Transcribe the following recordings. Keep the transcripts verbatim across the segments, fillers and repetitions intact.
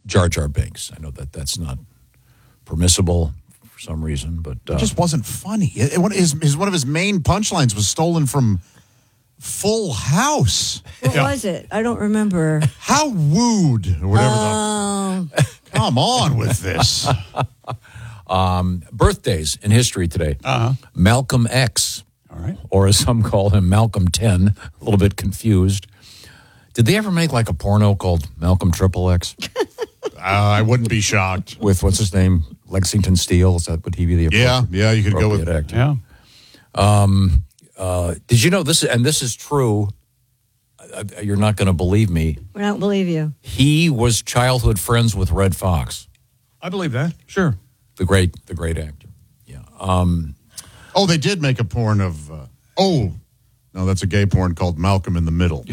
Jar Jar Binks. I know that that's not permissible for some reason, but uh, it just wasn't funny. It, it, one, his, his, one of his main punchlines was stolen from Full House. What yeah. was it? I don't remember. How wooed, or whatever. Um, the, come on with this. um, birthdays in history today. Uh-huh. Malcolm X. All right. Or as some call him, Malcolm ten. A little bit confused. Did they ever make like a porno called Malcolm Triple X? uh, I wouldn't be shocked. With, what's his name? Lexington Steele? Is that would he be the Yeah, yeah, you could go with actor? Yeah. Um, uh, did you know this? And this is true. Uh, you're not going to believe me. I don't believe you. He was childhood friends with Red Fox. I believe that. Sure. The great, the great actor. Yeah. Um, oh, they did make a porn of. Uh, oh, no, that's a gay porn called Malcolm in the Middle.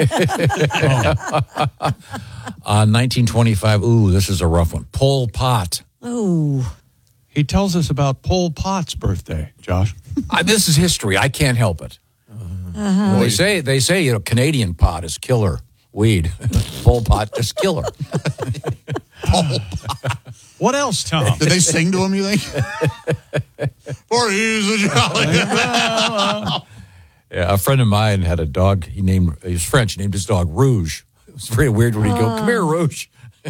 oh. uh, nineteen twenty-five. Ooh, this is a rough one. Pol Pot. Oh. He tells us about Pol Pot's birthday, Josh. uh, this is history. I can't help it. Uh-huh. Well, they say they say you know Canadian pot is killer weed. Pol Pot is killer. Pol Pot. What else, Tom? Did they sing to him? You think? For he's a jolly. Yeah, a friend of mine had a dog. He named he was French. He named his dog Rouge. It was very weird when he'd go, "Come here, Rouge."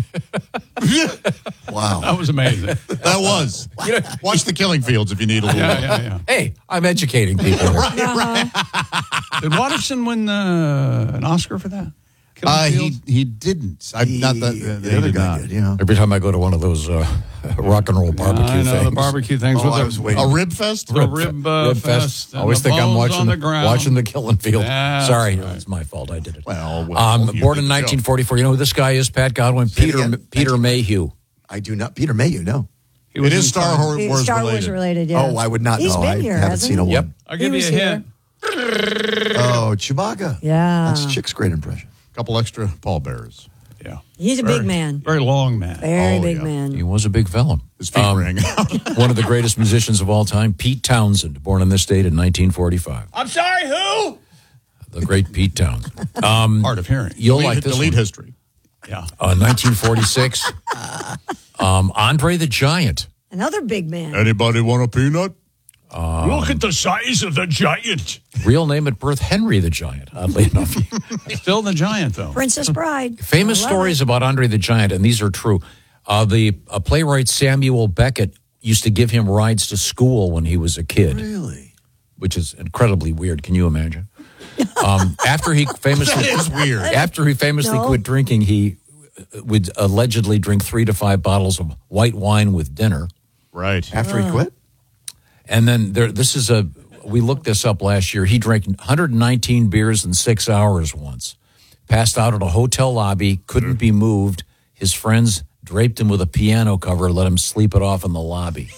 Wow, that was amazing. That was. You know, watch The Killing Fields if you need a little. Yeah, yeah, yeah. Hey, I'm educating people. right, uh-huh. right. Did Watterson win uh, an Oscar for that? Uh, he he didn't. I not that uh, the other guy did. Yeah. Every time I go to one of those uh, rock and roll barbecue I know, things, the barbecue things Oh, with I the, was waiting. A rib fest. the rib, uh, Rib fest. and Always the think I'm bones watching on the, the ground. watching the Killing Field. That's Sorry, right. it's my fault. I did it. Well, well um, you born did in the nineteen joke. forty-four. You know who this guy is? Pat Godwin. Say it Peter again. Peter Mayhew. I do not. Peter Mayhew, no. He was It is in Star Star- Wars Star related. Wars related, yeah. Oh, I would not He's know. been I here, haven't hasn't seen a he? Yep. one. I'll give He you a was hint. Oh, Chewbacca. Yeah. That's Chick's great impression. Couple extra pallbearers. Yeah. He's a Very- big man. Very long man. Very Oh, big yeah. man. He was a big fellow. His feet Um, rang out. One of the greatest musicians of all time, Pete Townsend, born in this state in nineteen forty-five. I'm sorry, who? The great Pete Townsend. Um, Hard of hearing. You'll Delete- like this delete one. history. Yeah. Uh, nineteen forty-six. um, Andre the Giant. Another big man. Anybody want a peanut? Um, Look at the size of the giant. Real name at birth, Henry the Giant, oddly enough. Still the giant, though. Princess Bride. Famous I love stories it. about Andre the Giant, and these are true. Uh, the uh, playwright Samuel Beckett used to give him rides to school when he was a kid, Really? which is incredibly weird. Can you imagine? Um, after he famously That is weird. After he famously No. quit drinking, he would allegedly drink three to five bottles of white wine with dinner. Right. After he quit? And then there, this is a, we looked this up last year. He drank one hundred nineteen beers in six hours once. Passed out at a hotel lobby, couldn't be moved. His friends draped him with a piano cover, let him sleep it off in the lobby.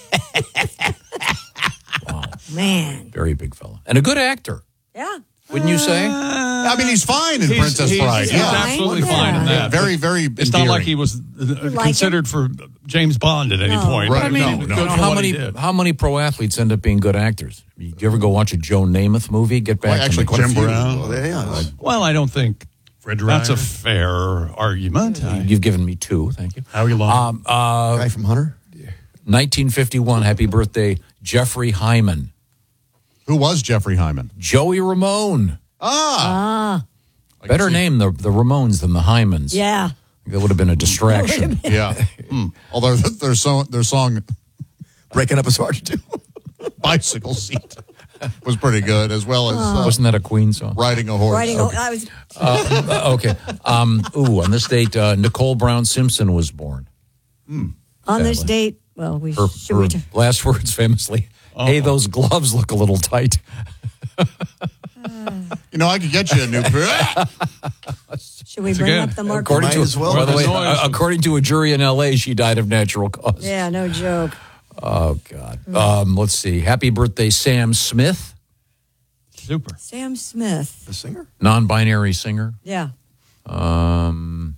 Wow. Man. Very big fella. And a good actor, Yeah. wouldn't you say? I mean, he's fine in He's- Princess he's- Bride. He's yeah. absolutely Yeah. fine in that. Very, very. It's not like he was uh, like considered for James Bond at any No. point. Right, I mean, no, good no. for How what many he did. how many pro athletes end up being good actors? You ever go watch a Joe Namath movie? Get back Well, to actually, me. quite a Jim few. Brown. Well, yeah. Well, I don't think Fred that's a Ryan. fair argument. I- You've given me two. Thank you. Howie Long. Um, uh, Guy from Hunter? nineteen fifty-one. Happy birthday, Jeffrey Hyman. Who was Jeffrey Hyman? Joey Ramone. Ah. Ah. Better name the the Ramones than the Hymans. Yeah. That would have been a distraction. Yeah. Hmm. Although their song, their song Breaking up is hard to do. "Bicycle Seat" was pretty good, as well as uh, Wasn't that a Queen song? riding a horse. Writing. Okay. I was. Uh, okay. Um, ooh, on this date, uh, Nicole Brown Simpson was born. On this Sadly. date. Well, we Her, should her we t- last words famously, hey, those gloves look a little tight. You know, I could get you a new pair. should we bring again, up the Mark? According Might to, as well. by the way, Noise. uh, according to a jury in L A, she died of natural causes. Yeah, no joke. Oh, God. Um, let's see. Happy birthday, Sam Smith, Super. Sam Smith. The singer? non-binary singer. Yeah. Um,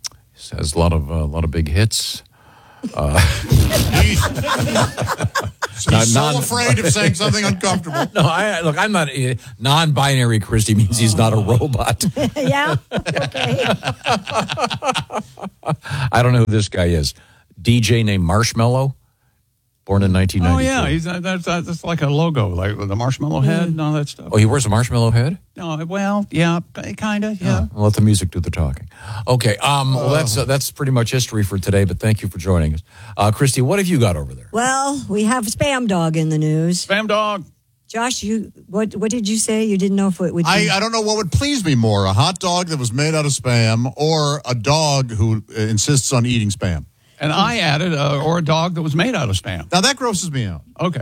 has a lot of uh, a lot of big hits. He's Not- so non- afraid of saying something uncomfortable. No, I look. I'm not uh, non-binary. Christy means he's not a robot. yeah. Okay. I don't know who this guy is. D J named Marshmallow, born in nineteen Oh, ninety-two. yeah. He's, uh, that's, uh, that's like a logo, like with the marshmallow head and all that stuff. Oh, he wears a marshmallow head? No, well, yeah, kind of, yeah. I'll let the music do the talking. Okay, um, well, that's uh, that's pretty much history for today, but thank you for joining us. Uh, Christy, what have you got over there? Well, we have Spam Dog in the news. Spam dog. Josh, you what what did you say? You didn't know if it would be I, I don't know what would please me more, a hot dog that was made out of Spam or a dog who uh, insists on eating Spam. And I added, uh, or a dog that was made out of Spam. Now, that grosses me out. Okay.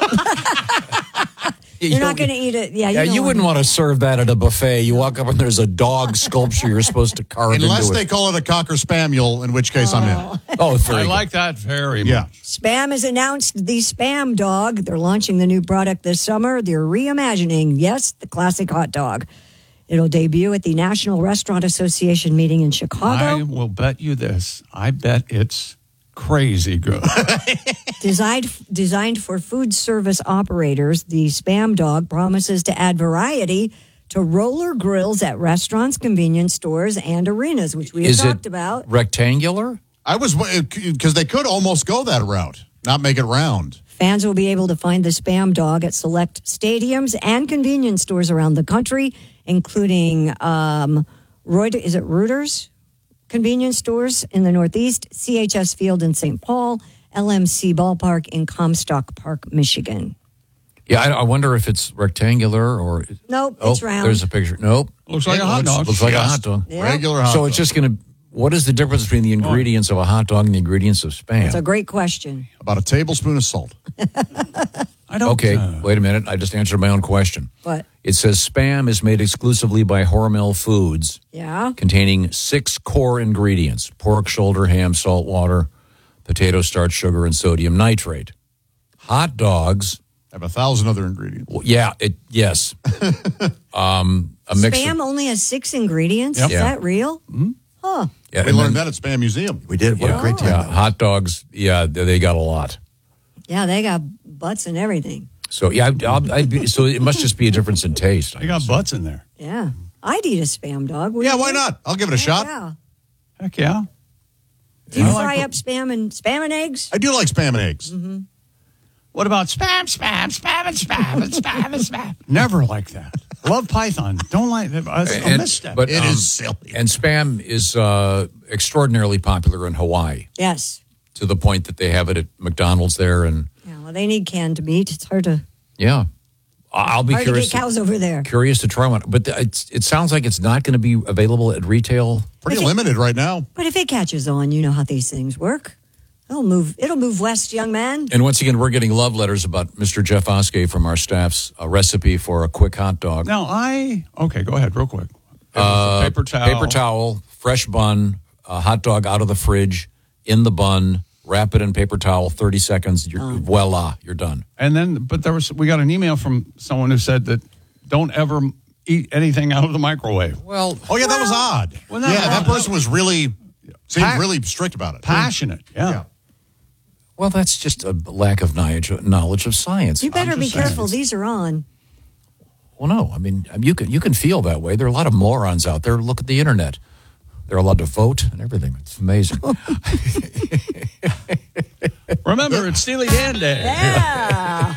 You're not going to eat it. Yeah, you, Yeah, don't you wouldn't want to serve that at a buffet. You walk up and there's a dog sculpture you're supposed to carve Unless into they it. call it a cocker spaniel, in which case I'm in. Oh, very I good. like that very Yeah. much. Spam has announced the Spam Dog. They're launching the new product this summer. They're reimagining, yes, the classic hot dog. It'll debut at the National Restaurant Association meeting in I Chicago. will bet you this. I bet it's crazy good. Designed designed for food service operators, the Spam Dog promises to add variety to roller grills at restaurants, convenience stores, and arenas, which we have Is talked it about. rectangular? I was, because they could almost go that route, not make it round. Fans will be able to find the Spam Dog at select stadiums and convenience stores around the country, including um, Reut- is it Reuters? Convenience stores in the Northeast, C H S Field in Saint Paul, L M C Ballpark in Comstock Park, Michigan. Yeah, I, I wonder if it's rectangular or. Nope, Oh, it's round. there's a picture. Nope. Looks like It a hot looks- dog. Looks like a Yes. hot dog. Yeah. Regular hot So dog. it's just going to. What is the difference between the ingredients of a hot dog and the ingredients of Spam? It's a great question. About a tablespoon of salt. I don't. Okay, uh, wait a minute. I just answered my own question. What? It says Spam is made exclusively by Hormel Foods, Yeah. containing six core ingredients: pork shoulder, ham, salt water, potato starch, sugar, and sodium nitrate. Hot dogs, Have a thousand other ingredients. well, yeah, it yes, um, a mix. Spam Of, only has six ingredients. Yep. Is Yeah. that real? Huh. yeah, We and learned then- that at Spam Museum. We did. What yeah, a great time. yeah, that was. hot dogs. Yeah, they they got a lot. Yeah, they got butts and everything. So yeah, I'd, I'll- I'd be, so it must just be a difference in taste. I They got guess. butts in there. Yeah. I'd eat a Spam Dog. Yeah, wouldn't why you? not? I'll give it a shot. Yeah. Heck yeah. Do you I fry like- up Spam and Spam and eggs? I do like Spam and eggs. What about spam, spam, spam, and spam, and spam, and spam? Never like that. Love Python. Don't like that. It's a And- misstep. but It um, is silly. And Spam is uh, extraordinarily popular in Hawaii Yes. to the point that they have it at McDonald's there, and Yeah, well, they need canned meat. It's hard to yeah, I- I'll be hard to curious. get cows over there. Curious to try one, but it's, it sounds like it's not going to be available at retail. Pretty limited right now. But if it catches on, you know how these things work. It'll move. It'll move west, young man. And once again, we're getting love letters about Mister Jeff Oskey from our staff's uh, recipe for a quick hot dog. now I okay. Go ahead, real quick. It was a Uh, paper towel. Paper towel, fresh bun, a hot dog out of the fridge, in the bun, wrap it in paper towel, thirty seconds, you're, voila, you're done. And then, but there was we got an email from someone who said that don't ever eat anything out of the microwave. Well, Oh, yeah, that was odd. Well, no, yeah, no, that no. person was really, seemed Pa- really strict about it. Passionate. Yeah. Yeah. well, that's just a lack of knowledge, knowledge of science. You better I'm be just saying. careful. These are on. Well, no, I mean, you can you can feel that way. There are a lot of morons out there. Look at the internet. They're allowed to vote and everything. It's amazing. Remember, it's Steely Dan Day, Yeah.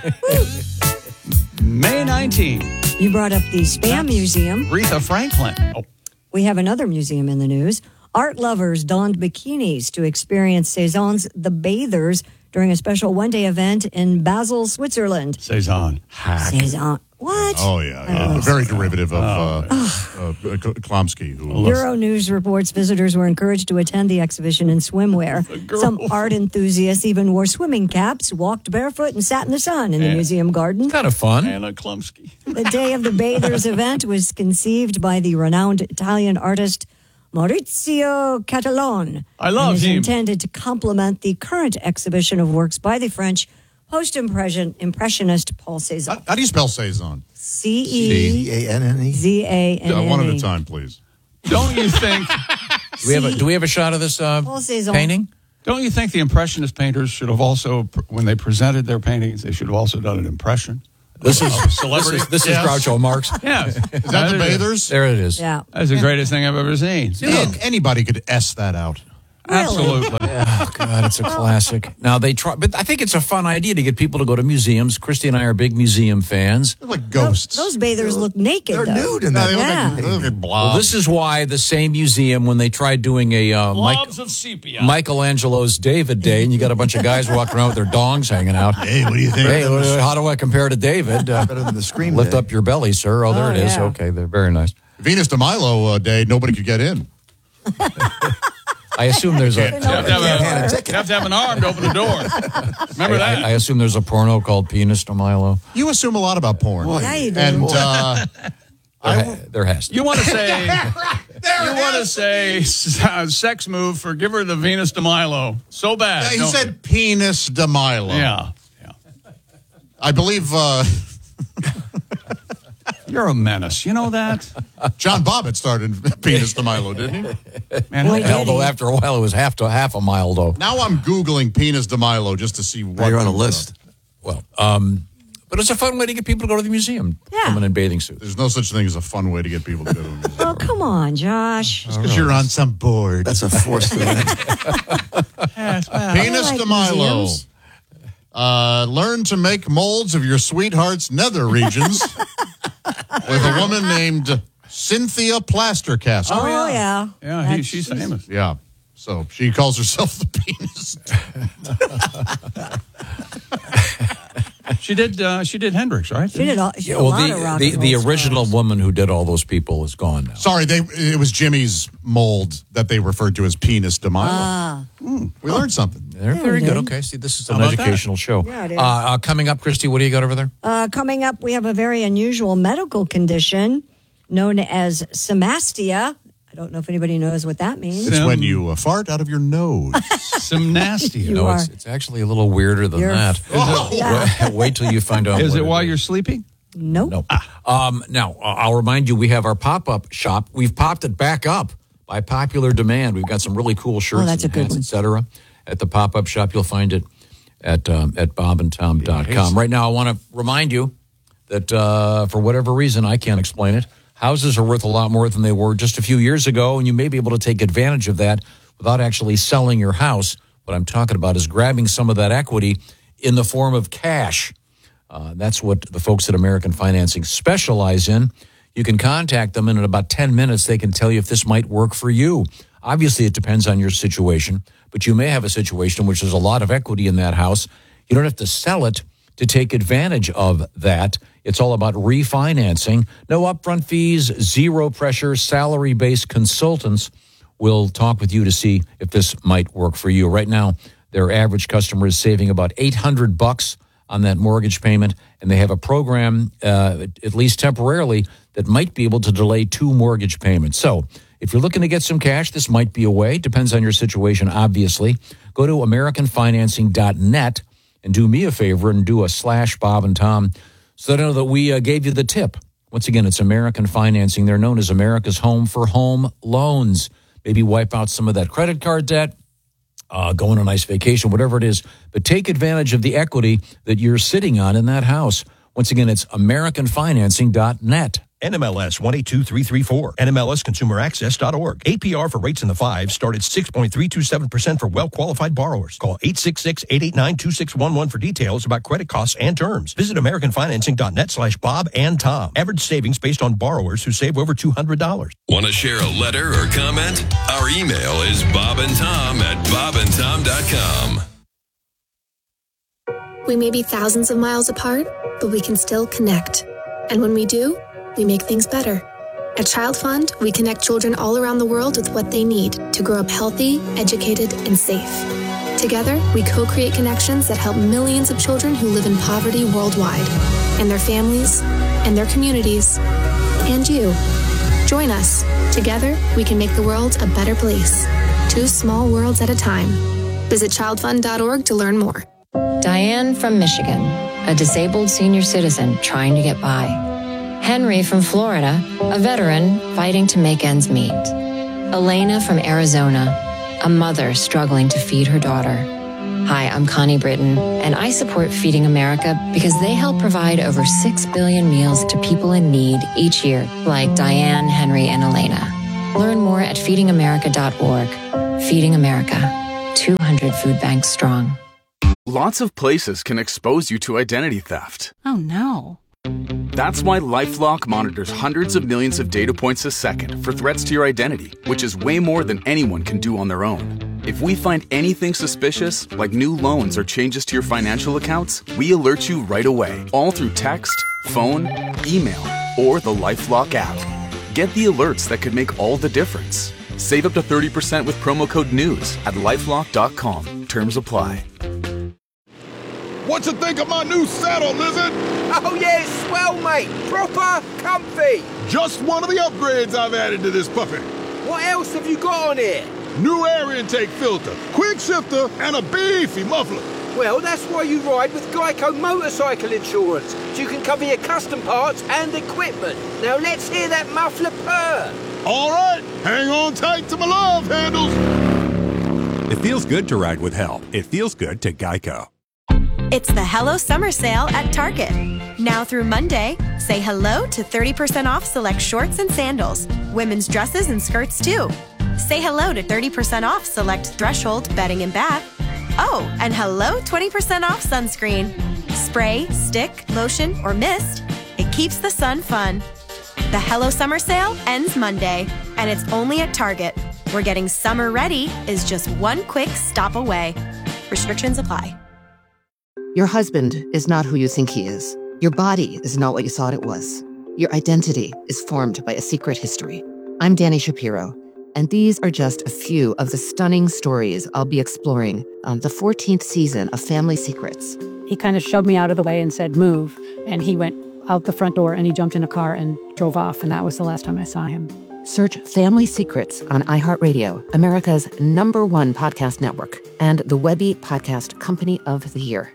May nineteenth. You brought up the Spam Museum. Aretha Franklin. Oh, We have another museum in the news. Art lovers donned bikinis to experience Cezanne's The Bathers during a special one-day event in Basel, Switzerland. Cezanne. Hack. Cezanne. What? Oh, yeah. yeah. Very derivative of uh, uh, K- Klomsky. Who, Euro News reports visitors were encouraged to attend the exhibition in swimwear. Some art enthusiasts even wore swimming caps, walked barefoot, and sat in the sun in the Yeah. museum garden. kind of fun. Anna Klumsky. The Day of the Bathers event was conceived by the renowned Italian artist Maurizio Catalan. I love and is him. intended to complement the current exhibition of works by the French post-impression impressionist Paul Cézanne. how, how do you spell Cezanne? C E C A N N E. Z A N N E. Uh, one at a time, please. Don't you think? Do we have a, do we have a shot of this uh, Paul Cézanne. painting? Don't you think the Impressionist painters should have also, when they presented their paintings, they should have also done an impression? This is Celebrity. This is, this is Yes. Groucho Marx. Yes. Is that the bathers? There it is. Yeah. That's the greatest thing I've ever seen. An- Anybody could S that out. Absolutely. Oh, God, it's a classic. Now, they try, but I think it's a fun idea to get people to go to museums. Christy and I are big museum fans. They're like ghosts. Those bathers look naked. They're though. nude in No, that. they look Yeah. like, they look like Well, blobs. this is why the same museum, when they tried doing a uh, Mike, Blobs of sepia. Michelangelo's David Day, and you got a bunch of guys walking around with their dongs hanging out. Hey, what do you think? Hey, how do I compare to David? Uh, Better than the Scream lift Day. up your belly, sir. Oh, there Oh, it is. yeah. Okay, they're very nice. Venus de Milo uh, day, nobody could get in. I assume there's a. You have, to have, a, you have to have an arm to open the door. Remember I, that? I assume there's a porno called Penis de Milo. You assume a lot about porn. Yeah, you do. And uh, There, ha- there has to. you want to say, you want to say uh, sex move for give her the Venus de Milo. So bad. he don't said penis de Milo. you? Yeah. yeah. I believe uh, You're a menace. You know that? John Bobbitt started penis de Milo, didn't he? Man, Boy, how- did Although he. after a while it was half to half a mile though. Now I'm Googling penis de Milo just to see Now what. you're on a list. Well, um, but it's a fun way to get people to go to the museum. Yeah. Coming in bathing suits. There's no such thing as a fun way to get people to go to a museum. Oh, come on, Josh. Because you're on some board. That's a forced event. Penis I like de Milo. museums. Uh, learn to make molds of your sweetheart's nether regions with a woman named Cynthia Plastercaster. Oh, yeah. Yeah, he, That's- she's famous. Yeah. So she calls herself the penis. She did. Uh, she did Hendrix, right? She did, all, she did Yeah, a well, lot of the rock the, and the roll original stars. woman who did all those people is gone now. Sorry, they it was Jimmy's mold that they referred to as penis de Milo. Ah. We learned something. They're Yeah, very we good. did. Okay, see, this is How an about that? educational show. Yeah, it is. Uh, uh, coming up, Christy, what do you got over there? Uh, coming up, we have a very unusual medical condition known as symastia. I don't know if anybody knows what that means. It's Sim- when you uh, fart out of your nose. Some nasty. You no, are- it's, it's actually a little weirder than You're- that. Yeah. Wait, wait till you find out. Is what it while is. you're sleeping? Nope. No. Um, now, uh, I'll remind you, we have our pop-up shop. We've popped it back up by popular demand. We've got some really cool shirts Oh, that's and a good hats, one. et cetera. At the pop-up shop, you'll find it at um, at bob and tom dot com. Right now, I want to remind you that uh, for whatever reason, I can't explain it, houses are worth a lot more than they were just a few years ago, and you may be able to take advantage of that without actually selling your house. What I'm talking about is grabbing some of that equity in the form of cash. Uh, that's what the folks at American Financing specialize in. You can contact them, and in about ten minutes, they can tell you if this might work for you. Obviously, it depends on your situation, but you may have a situation in which there's a lot of equity in that house. You don't have to sell it to take advantage of that. It's all about refinancing. No upfront fees, zero pressure, salary-based consultants will talk with you to see if this might work for you. Right now, their average customer is saving about eight hundred bucks on that mortgage payment, and they have a program, uh, at least temporarily, that might be able to delay two mortgage payments. So if you're looking to get some cash, this might be a way. Depends on your situation, obviously. Go to american financing dot net and do me a favor and do a slash Bob and Tom so they know that we uh, gave you the tip. Once again, it's American Financing. They're known as America's home for home loans. Maybe wipe out some of that credit card debt, uh, go on a nice vacation, whatever it is. But take advantage of the equity that you're sitting on in that house. Once again, it's american financing dot net. N M L S one eight two three three four, N M L S consumer access dot org. A P R for rates in the fives start at six point three two seven percent for well-qualified borrowers. Call eight six six, eight eight nine, two six one one for details about credit costs and terms. Visit american financing dot net slash Bob and Tom. Average savings based on borrowers who save over two hundred dollars. Want to share a letter or comment? Our email is bobandtom at bob and tom dot com. We may be thousands of miles apart, but we can still connect. And when we do, we make things better. At Child Fund, we connect children all around the world with what they need to grow up healthy, educated, and safe. Together, we co-create connections that help millions of children who live in poverty worldwide, and their families, and their communities, and you. Join us. Together, we can make the world a better place. Two small worlds at a time. Visit child fund dot org to learn more. Diane from Michigan, a disabled senior citizen trying to get by. Henry from Florida, a veteran fighting to make ends meet. Elena from Arizona, a mother struggling to feed her daughter. Hi, I'm Connie Britton, and I support Feeding America because they help provide over six billion meals to people in need each year, like Diane, Henry, and Elena. Learn more at feeding america dot org. Feeding America, two hundred food banks strong. Lots of places can expose you to identity theft. Oh, no. That's why LifeLock monitors hundreds of millions of data points a second for threats to your identity, which is way more than anyone can do on their own. If we find anything suspicious, like new loans or changes to your financial accounts, we alert you right away, all through text, phone, email, or the LifeLock app. Get the alerts that could make all the difference. Save up to thirty percent with promo code NEWS at lifelock dot com. Terms apply. What you think of my new saddle, Lizard? Oh yeah, it's swell, mate. Proper comfy. Just one of the upgrades I've added to this puppy. What else have you got on here? New air intake filter, quick shifter, and a beefy muffler. Well, that's why you ride with Geico Motorcycle Insurance, so you can cover your custom parts and equipment. Now let's hear that muffler purr. All right, hang on tight to my love handles. It feels good to ride with help. It feels good to Geico. It's the Hello Summer Sale at Target. Now through Monday, say hello to thirty percent off select shorts and sandals, women's dresses and skirts too. Say hello to thirty percent off select Threshold bedding and bath. Oh, and hello twenty percent off sunscreen. Spray, stick, lotion, or mist, it keeps the sun fun. The Hello Summer Sale ends Monday, and it's only at Target, where getting summer ready is just one quick stop away. Restrictions apply. Your husband is not who you think he is. Your body is not what you thought it was. Your identity is formed by a secret history. I'm Danny Shapiro, and these are just a few of the stunning stories I'll be exploring on the fourteenth season of Family Secrets. He kind of shoved me out of the way and said, move. And he went out the front door and he jumped in a car and drove off. And that was the last time I saw him. Search Family Secrets on iHeartRadio, America's number one podcast network, and the Webby Podcast Company of the Year.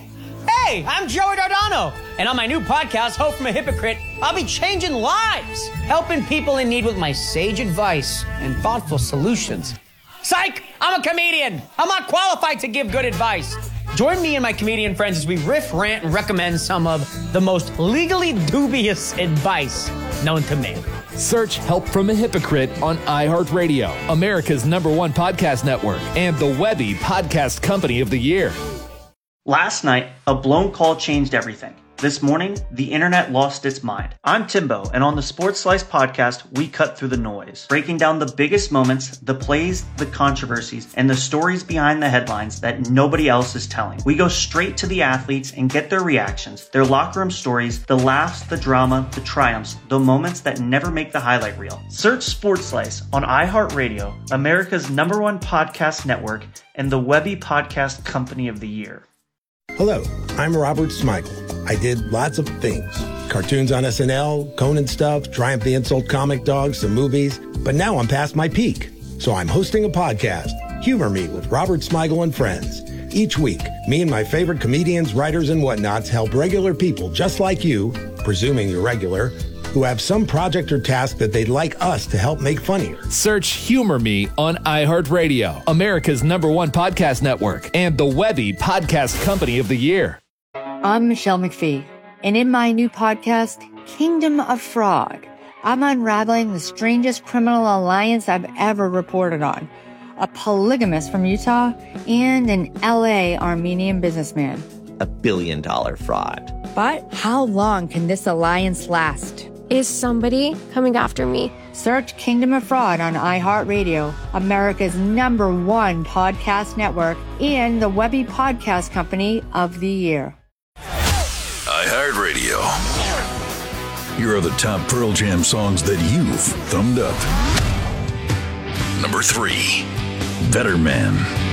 Hey, I'm Joey Dardano, and on my new podcast, Hope from a Hypocrite, I'll be changing lives, helping people in need with my sage advice and thoughtful solutions. Psych! I'm a comedian. I'm not qualified to give good advice. Join me and my comedian friends as we riff, rant, and recommend some of the most legally dubious advice known to man. Search Help from a Hypocrite on iHeartRadio, America's number one podcast network, and the Webby Podcast Company of the Year. Last night, a blown call changed everything. This morning, the internet lost its mind. I'm Timbo, and on the Sports Slice podcast, we cut through the noise, breaking down the biggest moments, the plays, the controversies, and the stories behind the headlines that nobody else is telling. We go straight to the athletes and get their reactions, their locker room stories, the laughs, the drama, the triumphs, the moments that never make the highlight reel. Search Sports Slice on iHeartRadio, America's number one podcast network, and the Webby Podcast Company of the Year. Hello, I'm Robert Smigel. I did lots of things. Cartoons on S N L, Conan stuff, Triumph the Insult Comic Dog, some movies. But now I'm past my peak. So I'm hosting a podcast, Humor Me with Robert Smigel and Friends. Each week, me and my favorite comedians, writers, and whatnots help regular people just like you, presuming you're regular, who have some project or task that they'd like us to help make funnier. Search Humor Me on iHeartRadio, America's number one podcast network, and the Webby Podcast Company of the Year. I'm Michelle McPhee, and in my new podcast, Kingdom of Fraud, I'm unraveling the strangest criminal alliance I've ever reported on. A polygamist from Utah and an L A Armenian businessman. A billion dollar fraud. But how long can this alliance last? Is somebody coming after me? Search Kingdom of Fraud on iHeartRadio, America's number one podcast network, and the Webby Podcast Company of the Year. iHeartRadio. Here are the top Pearl Jam songs that you've thumbed up. Number three, Better Man.